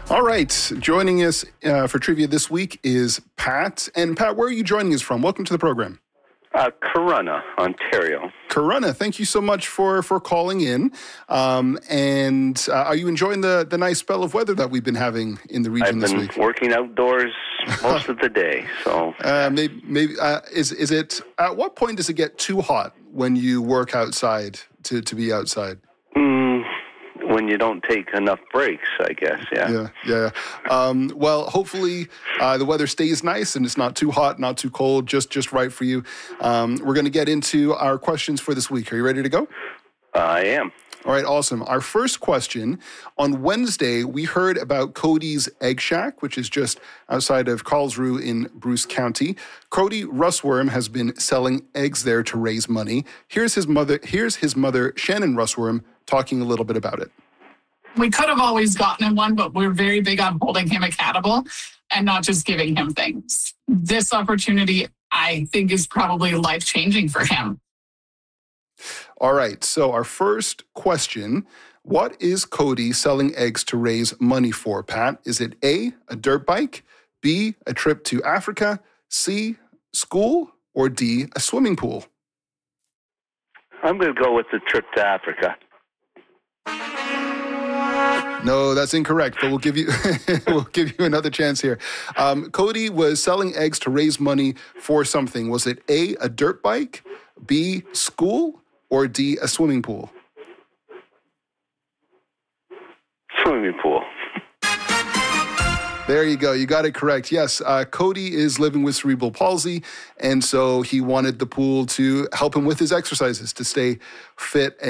All right, joining us for trivia this week is Pat. And Pat, where are you joining us from? Welcome to the program. Corunna, Ontario. Corunna, thank you so much for calling in. And are you enjoying the nice spell of weather that we've been having in the region this week? I've been working outdoors most of the day. So maybe is it at what point does it get too hot when you work outside to be outside? When you don't take enough breaks, I guess, Yeah. Well, hopefully the weather stays nice and it's not too hot, not too cold, just right for you. We're going to get into our questions for this week. Are you ready to go? I am. All right, awesome. Our first question, on Wednesday, we heard about Cody's Egg Shack, which is just outside of Karlsruhe in Bruce County. Cody Russworm has been selling eggs there to raise money. Here's his mother, Shannon Russworm, talking a little bit about it. We could have always gotten him one, but we're very big on holding him accountable and not just giving him things. This opportunity, I think, is probably life-changing for him. All right, so our first question, what is Cody selling eggs to raise money for, Pat? Is it A, a dirt bike, B, a trip to Africa, C, school, or D, a swimming pool? I'm going to go with the trip to Africa. No, that's incorrect, but we'll give you another chance here. Cody was selling eggs to raise money for something. Was it A, a dirt bike, B, school, or D, a swimming pool? Swimming pool. There you go. You got it correct. Yes, Cody is living with cerebral palsy, and so he wanted the pool to help him with his exercises to stay fit